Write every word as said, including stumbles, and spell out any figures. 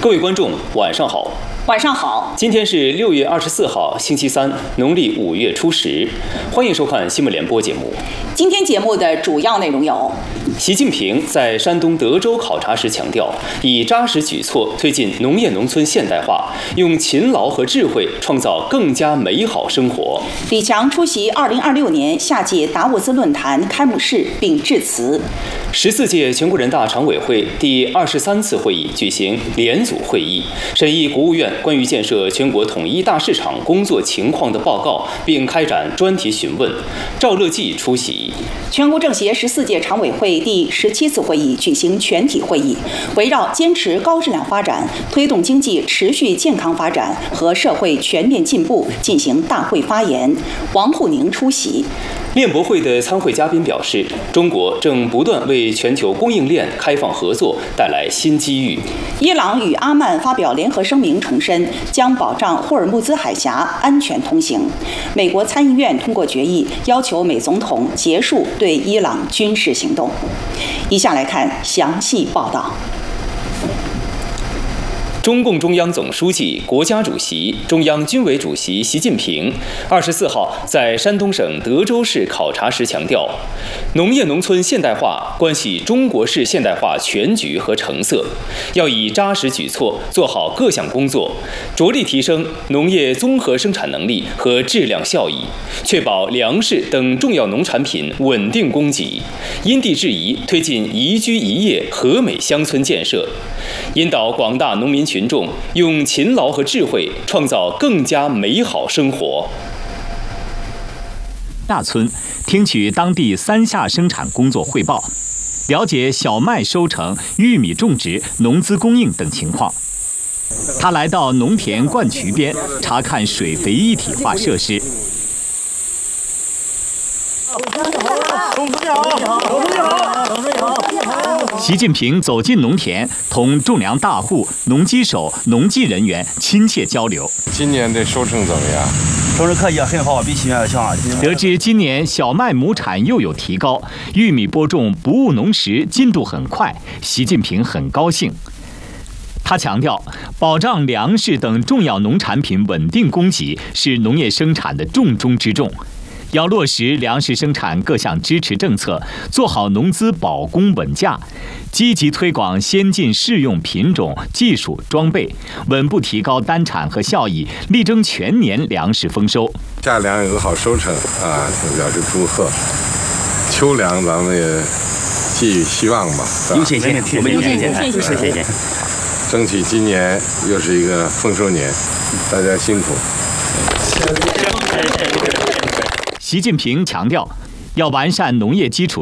各位观众，晚上好。 晚上好。 今天是六月二十四号，星期三，农历五月初十。欢迎收看新闻联播节目。 今天节目的主要内容有： 习近平在山东德州考察时强调，以扎实举措推进农业农村现代化，用勤劳和智慧创造更加美好生活。 李强出席二零二六年夏届达沃斯论坛开幕式并致辞。 十四届全国人大常委会第二十三次会议举行联组会议，审议国务院关于建设全国统一大市场工作情况的报告，并开展专题询问。赵乐际出席。 全国政协十四届常委会第十七次会议举行全体会议，围绕坚持高质量发展、推动经济持续健康发展和社会全面进步进行大会发言。王沪宁出席。 链博会的参会嘉宾表示，中国正不断为全球供应链开放合作带来新机遇。 伊朗与阿曼发表联合声明，重申将保障霍尔木兹海峡安全通行。美国参议院通过决议，要求美总统结束对伊朗军事行动。以下来看详细报道。 中共中央总书记、国家主席、中央军委主席习近平二十四号在山东省德州市考察时强调，农业农村现代化关系中国式现代化全局和成色，要以扎实举措做好各项工作，着力提升农业综合生产能力和质量效益，确保粮食等重要农产品稳定供给，因地制宜推进宜居宜业和美乡村建设，引导广大农民群众用勤劳和智慧创造更加美好生活。 大村听取当地三下生产工作汇报，了解小麦收成、玉米种植、农资供应等情况。他来到农田灌渠边查看水肥一体化设施。 董书记好，董书记好，董书记好。 习近平走进农田，同种粮大户、农机手、农技人员亲切交流。 今年的收成怎么样？ 收成可以很好，比去年要强。 得知今年小麦亩产又有提高，玉米播种不误农时进度很快，习近平很高兴。他强调，保障粮食等重要农产品稳定供给是农业生产的重中之重。要落实粮食生产各项支持政策，做好农资保供稳价，积极推广先进适用品种、技术、装备，稳步提高单产和效益，力争全年粮食丰收。 夏粮有个好收成啊，表示祝贺。秋粮咱们也寄予希望吧， 有信心，我们有信心，有信心。 争取今年又是一个丰收年，大家辛苦。 习近平强调，要完善农业基础